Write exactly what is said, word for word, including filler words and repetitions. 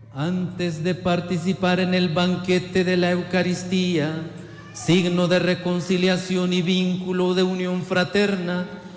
Antes de participar en el banquete de la Eucaristía, signo de reconciliación y vínculo de unión fraterna,